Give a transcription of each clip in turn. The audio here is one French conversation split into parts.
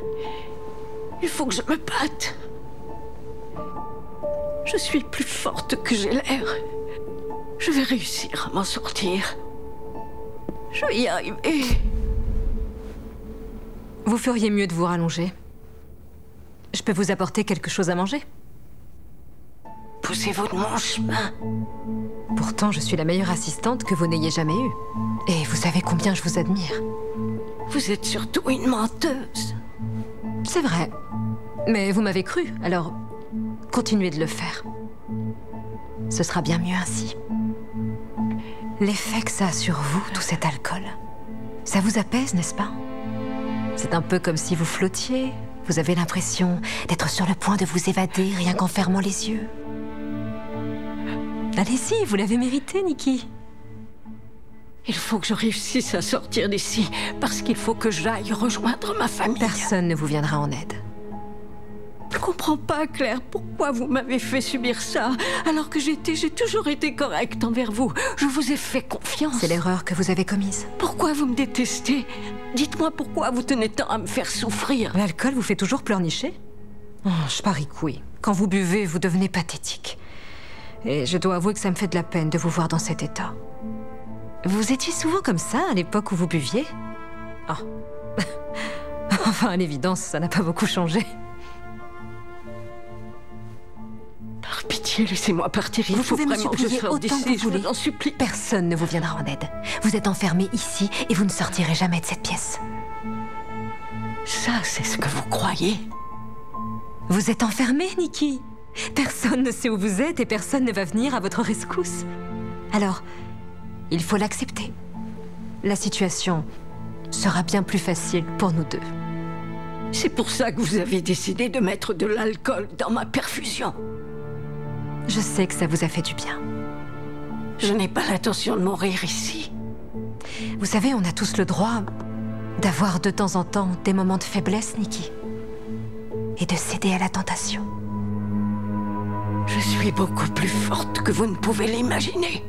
Il faut que je me batte. Je suis plus forte que j'ai l'air. Je vais réussir à m'en sortir. Je vais y arriver. Vous feriez mieux de vous rallonger. Je peux vous apporter quelque chose à manger? Poussez-vous de mon chemin. Pourtant, je suis la meilleure assistante que vous n'ayez jamais eue. Et vous savez combien je vous admire. Vous êtes surtout une menteuse. C'est vrai. Mais vous m'avez cru, alors continuez de le faire. Ce sera bien mieux ainsi. L'effet que ça a sur vous, tout cet alcool, ça vous apaise, n'est-ce pas? C'est un peu comme si vous flottiez. Vous avez l'impression d'être sur le point de vous évader rien qu'en fermant les yeux. Allez-y, vous l'avez mérité, Nikki. Il faut que je réussisse à sortir d'ici, parce qu'il faut que j'aille rejoindre ma famille. Personne ne vous viendra en aide. Je comprends pas, Claire, pourquoi vous m'avez fait subir ça, alors que j'ai toujours été correcte envers vous. Je vous ai fait confiance. C'est l'erreur que vous avez commise. Pourquoi vous me détestez? Dites-moi pourquoi vous tenez tant à me faire souffrir. L'alcool vous fait toujours pleurnicher? Oh, je parie que oui. Quand vous buvez, vous devenez pathétique. Et je dois avouer que ça me fait de la peine de vous voir dans cet état. Vous étiez souvent comme ça à l'époque où vous buviez? Oh. Enfin, à l'évidence, ça n'a pas beaucoup changé. Par pitié, laissez-moi partir. Il vous faut pouvez me vraiment que je supplier sorte autant que d'ici, vous voulez. je vous en supplie. Personne ne vous viendra en aide. Vous êtes enfermé ici et vous ne sortirez jamais de cette pièce. Ça, c'est ce que vous croyez? Vous êtes enfermé, Nikki. Personne ne sait où vous êtes et personne ne va venir à votre rescousse. Alors, il faut l'accepter. La situation sera bien plus facile pour nous deux. C'est pour ça que vous avez décidé de mettre de l'alcool dans ma perfusion. Je sais que ça vous a fait du bien. Je n'ai pas l'intention de mourir ici. Vous savez, on a tous le droit d'avoir de temps en temps des moments de faiblesse, Nikki. Et de céder à la tentation. Je suis beaucoup plus forte que vous ne pouvez l'imaginer.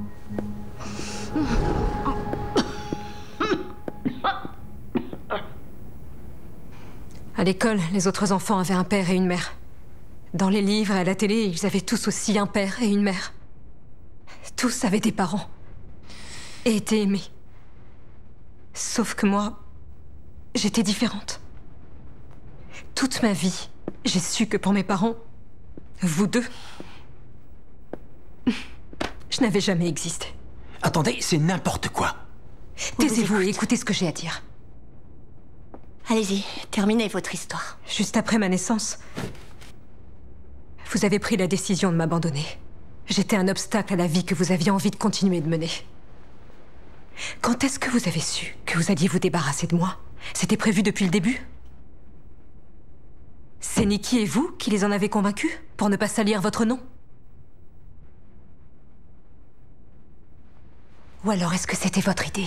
À l'école, les autres enfants avaient un père et une mère. Dans les livres et à la télé, ils avaient tous aussi un père et une mère. Tous avaient des parents. Et étaient aimés. Sauf que moi, j'étais différente. Toute ma vie, j'ai su que pour mes parents, vous deux, je n'avais jamais existé. Attendez, c'est n'importe quoi. Taisez-vous et écoutez ce que j'ai à dire. Allez-y, terminez votre histoire. Juste après ma naissance, vous avez pris la décision de m'abandonner. J'étais un obstacle à la vie que vous aviez envie de continuer de mener. Quand est-ce que vous avez su que vous alliez vous débarrasser de moi? C'était prévu depuis le début? C'est Nikki et vous qui les en avez convaincus pour ne pas salir votre nom? Ou alors est-ce que c'était votre idée?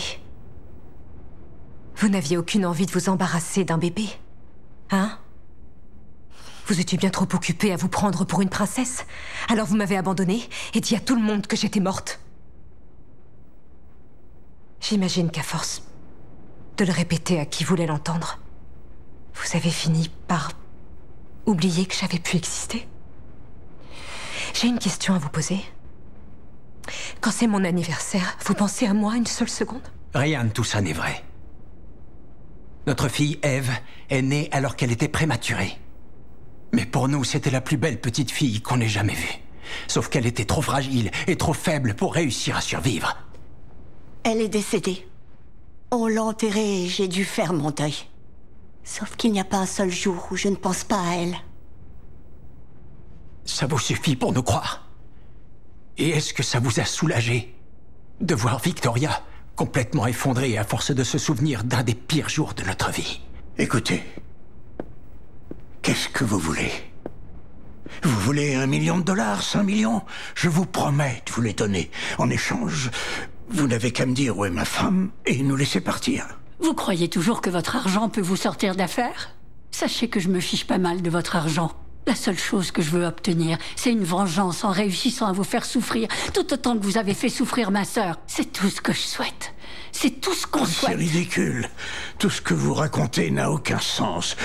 Vous n'aviez aucune envie de vous embarrasser d'un bébé, hein? Vous étiez bien trop occupée à vous prendre pour une princesse. Alors vous m'avez abandonnée et dit à tout le monde que j'étais morte. J'imagine qu'à force de le répéter à qui voulait l'entendre, vous avez fini par oublier que j'avais pu exister. J'ai une question à vous poser. Quand c'est mon anniversaire, vous pensez à moi une seule seconde? Rien de tout ça n'est vrai. Notre fille, Eve, est née alors qu'elle était prématurée. Mais pour nous, c'était la plus belle petite fille qu'on ait jamais vue. Sauf qu'elle était trop fragile et trop faible pour réussir à survivre. Elle est décédée. On l'a enterrée et j'ai dû faire mon deuil. Sauf qu'il n'y a pas un seul jour où je ne pense pas à elle. Ça vous suffit pour nous croire? Et est-ce que ça vous a soulagé de voir Victoria complètement effondrée à force de se souvenir d'un des pires jours de notre vie? Écoutez, qu'est-ce que vous voulez? Vous voulez 1 million de dollars, 5 millions? Je vous promets de vous les donner. En échange, vous n'avez qu'à me dire où est ma femme et nous laisser partir. Vous croyez toujours que votre argent peut vous sortir d'affaire? Sachez que je me fiche pas mal de votre argent. La seule chose que je veux obtenir, c'est une vengeance en réussissant à vous faire souffrir, tout autant que vous avez fait souffrir ma sœur. C'est tout ce que je souhaite. C'est tout ce qu'on souhaite. C'est ridicule. Tout ce que vous racontez n'a aucun sens.